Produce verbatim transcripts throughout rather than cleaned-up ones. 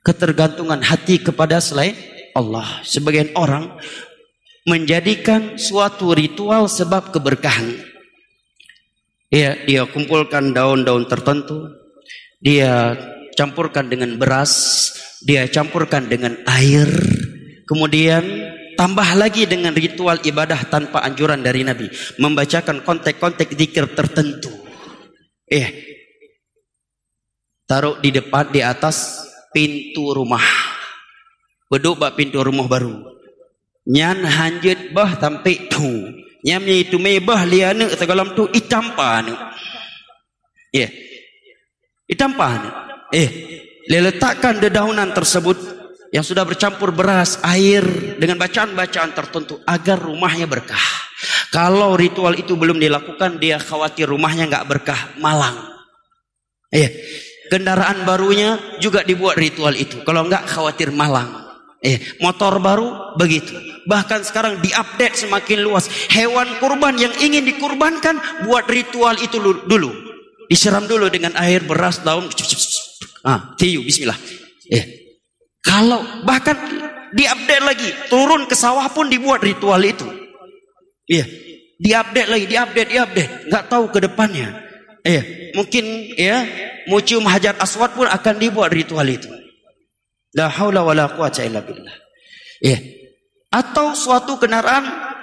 ketergantungan hati kepada selain Allah. Sebagian orang menjadikan suatu ritual sebab keberkahan. Dia, dia kumpulkan daun-daun tertentu, dia campurkan dengan beras, dia campurkan dengan air, kemudian tambah lagi dengan ritual ibadah tanpa anjuran dari Nabi, membacakan kontek-kontek zikir tertentu. Eh, taruh di depan, di atas pintu rumah, beduk bak pintu rumah baru. Nyan hanjet bah sampai tu, nyamnya itu mebah liana tegalam tu itampa ne. Ya, itampa ne. Eh, letakkan dedaunan tersebut yang sudah bercampur beras, air dengan bacaan-bacaan tertentu agar rumahnya berkah. Kalau ritual itu belum dilakukan, dia khawatir rumahnya nggak berkah, malang. Eh, kendaraan barunya juga dibuat ritual itu. Kalau nggak khawatir malang. Eh, motor baru begitu. Bahkan sekarang diupdate semakin luas. Hewan kurban yang ingin dikurbankan, buat ritual itu dulu. Disiram dulu dengan air, beras, daun. Ah, tiu, bismillah. Eh, kalau bahkan diupdate lagi, turun ke sawah pun dibuat ritual itu. Iya, diupdate lagi, diupdate, diupdate. Nggak tahu ke depannya. Eh, mungkin ya, mucium hajar aswad pun akan dibuat ritual itu. La haula wala quwata illa billah. Ya. Atau suatu kendaraan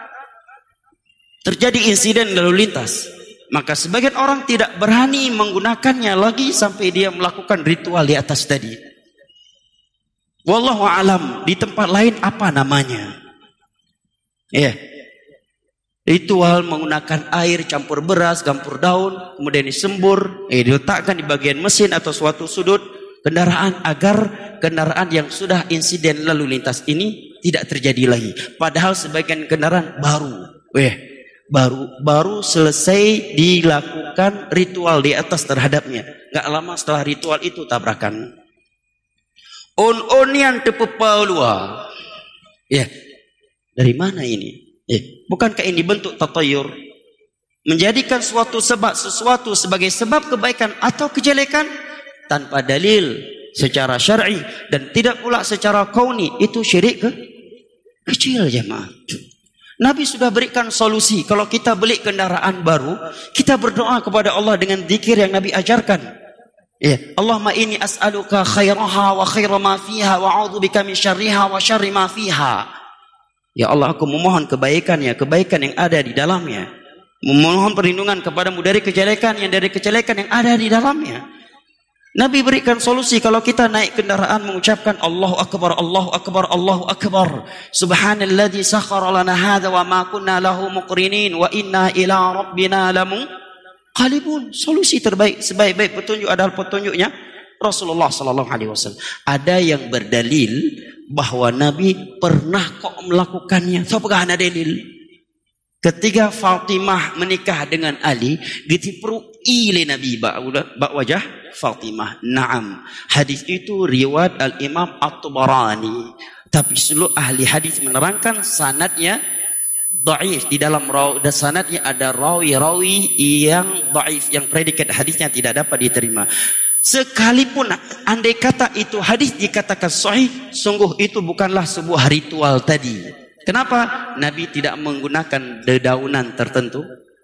terjadi insiden lalu lintas, maka sebagian orang tidak berani menggunakannya lagi sampai dia melakukan ritual di atas tadi. Wallahu alam, di tempat lain apa namanya? Ya. Ritual menggunakan air campur beras, campur daun, kemudian disembur, eh, diletakkan di bagian mesin atau suatu sudut kendaraan agar kendaraan yang sudah insiden lalu lintas ini tidak terjadi lagi. Padahal sebagian kendaraan baru, weh, baru baru selesai dilakukan ritual di atas terhadapnya. Gak lama setelah ritual itu tabrakan. On-onian tepepau luar. Ya, dari mana ini? Ya, bukankah ini bentuk tatayur? Menjadikan suatu sebab sesuatu sebagai sebab kebaikan atau kejelekan tanpa dalil secara syar'i dan tidak pula secara kauni, itu syirik ke? Kecil jemaah. Nabi sudah berikan solusi. Kalau kita beli kendaraan baru, kita berdoa kepada Allah dengan zikir yang Nabi ajarkan. Ya, Allahumma inni as'aluka khairaha wa khaira ma fiha wa a'udzubika min syarriha wa syarri ma fiha. Ya Allah, aku memohon kebaikannya, kebaikan yang ada di dalamnya. Memohon perlindungan kepadamu dari kejelekan yang dari kejelekan yang ada di dalamnya. Nabi berikan solusi. Kalau kita naik kendaraan mengucapkan Allahu Akbar, Allahu Akbar, Allahu Akbar, Subhanalladzi sakhkhara lana hadza wa ma kunna lahu muqrinin wa inna ila rabbina lamunqalibun. Solusi terbaik, sebaik-baik petunjuk adalah petunjuknya Rasulullah sallallahu alaihi wasallam. Ada yang berdalil bahwa Nabi pernah kok melakukannya. So pegah ada dalil. Ketika Fatimah menikah dengan Ali, ditipru'i le Nabi bak wajah Fatimah. Naam. Hadis itu riwayat Al-Imam At-Tabarani. Tapi seluruh ahli hadis menerangkan sanadnya dhaif. Di dalam rawi sanadnya ada rawi-rawi yang dhaif, yang predikat hadisnya tidak dapat diterima. Sekalipun andai kata itu hadis dikatakan sahih, sungguh itu bukanlah sebuah ritual tadi. Kenapa? Nabi tidak menggunakan dedaunan tertentu.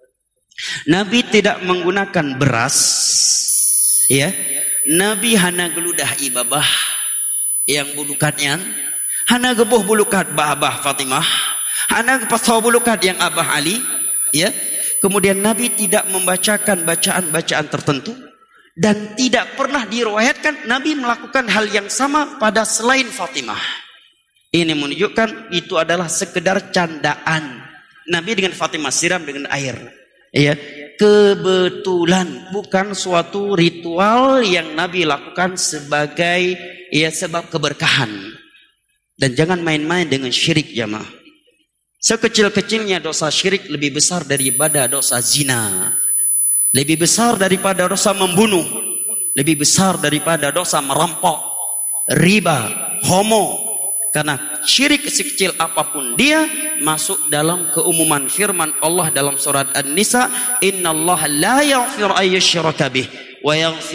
Nabi tidak menggunakan beras. Ya. Nabi hana geludah ibabah yang bulukannya. Hana gebuh bulukat bah-bah Fatimah. Hana pasau bulukat yang Abah Ali. Ya. Kemudian Nabi tidak membacakan bacaan-bacaan tertentu. Dan tidak pernah diriwayatkan Nabi melakukan hal yang sama pada selain Fatimah. Ini menunjukkan itu adalah sekedar candaan. Nabi dengan Fatimah siram dengan air. Ya, kebetulan bukan suatu ritual yang Nabi lakukan sebagai ya sebab keberkahan. Dan jangan main-main dengan syirik jamaah. Sekecil-kecilnya dosa syirik lebih besar daripada dosa zina. Lebih besar daripada dosa membunuh. Lebih besar daripada dosa merampok, riba, homo. Karena syirik sekecil apapun dia masuk dalam keumuman firman Allah dalam surat An-Nisa, innallaha la yaghfiru ayyushraka bih wa yaghfir